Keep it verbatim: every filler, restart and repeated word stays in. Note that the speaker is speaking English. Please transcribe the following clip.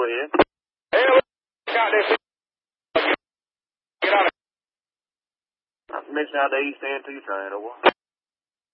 ahead. Hey, got this. Get out of Mention out the east end to your train, over.